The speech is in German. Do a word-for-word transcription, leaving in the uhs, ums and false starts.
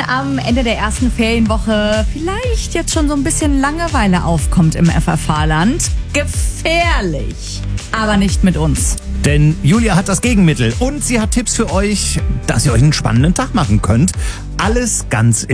am Ende der ersten Ferienwoche vielleicht jetzt schon so ein bisschen Langeweile aufkommt im F F H-Land. Gefährlich, aber nicht mit uns. Denn Julia hat das Gegenmittel und sie hat Tipps für euch, dass ihr euch einen spannenden Tag machen könnt. Alles ganz